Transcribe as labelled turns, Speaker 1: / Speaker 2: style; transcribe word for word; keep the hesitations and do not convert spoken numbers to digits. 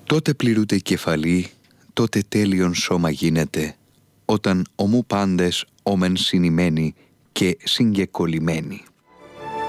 Speaker 1: Τότε πληρούνται η κεφαλή, τότε τέλειον σώμα γίνεται, όταν ομού πάντες όμεν συνημένοι και συγκεκολλημένοι.